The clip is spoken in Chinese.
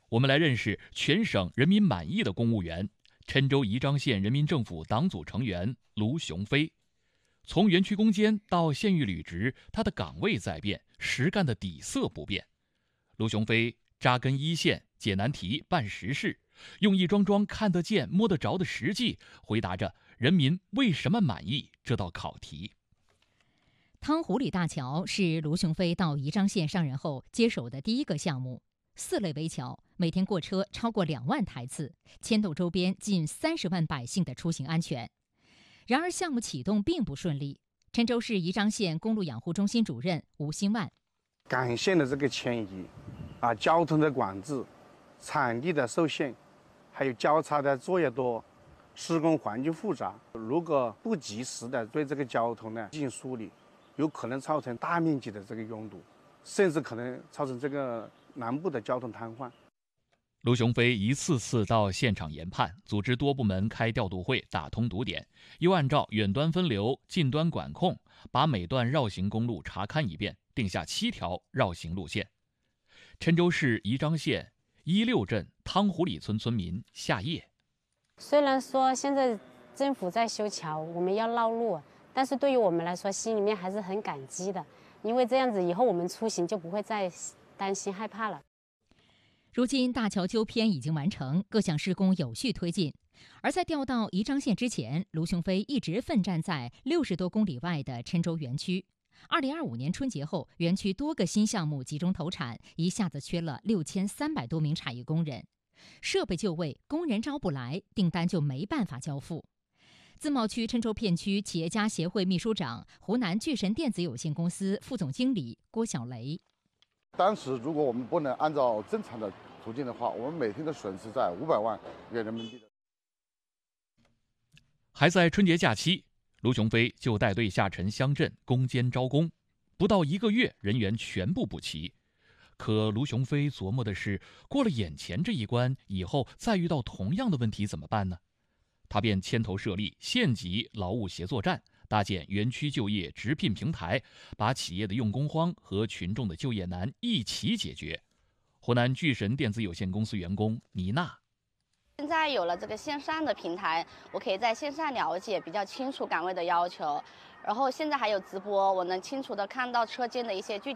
我们来认识全省人民满意的公务员——郴州宜章县人民政府党组成员卢雄飞。从园区攻坚到县域履职，他的岗位在变，实干的底色不变。卢雄飞扎根一线，解难题，办实事，用一桩桩看得见、摸得着的实际，回答着人民为什么满意这道考题。 汤湖里大桥是卢雄飞到宜章县上任后接手的第一个项目，4类围桥，每天过车超过2万台次，牵动周边近30万百姓的出行安全。然而，项目启动并不顺利。郴州市宜章县公路养护中心主任吴兴万： 干线的这个迁移，交通的管制，场地的受限，还有交叉的作业多，施工环境复杂。如果不及时的对这个交通呢进行梳理，有可能造成大面积的这个拥堵，甚至可能造成这个南部的交通瘫痪。 卢雄飞一次次到现场研判，组织多部门开调度会，打通堵点，又按照远端分流、近端管控，把每段绕行公路查勘一遍，定下7条绕行路线。郴州市宜章县16镇汤湖里村村民夏夜： 虽然说现在政府在修桥，我们要绕路，但是对于我们来说，心里面还是很感激的，因为这样子以后我们出行就不会再担心害怕了。 如今大桥纠偏已经完成，各项施工有序推进。而在调到宜章县之前，卢雄飞一直奋战在60多公里外的郴州园区。2025年春节后，园区多个新项目集中投产，一下子缺了6300多名产业工人，设备就位，工人招不来，订单就没办法交付。自贸区郴州片区企业家协会秘书长、湖南巨神电子有限公司副总经理郭小雷： 当时如果我们不能按照正常的途径的话，我们每天的损失在500万元人民币的。 还在春节假期，卢雄飞就带队下沉乡镇攻坚招工，不到1个月，人员全部补齐。可卢雄飞琢磨的是，过了眼前这一关，以后再遇到同样的问题怎么办呢？他便牵头设立县级劳务协作站，搭建园区就业直聘平台，把企业的用工荒和群众的就业难一起解决。湖南巨神电子有限公司员工倪娜： 现在有了这个线上的平台，我可以在线上了解比较清楚岗位的要求，然后现在还有直播，我能清楚的看到车间的一些具体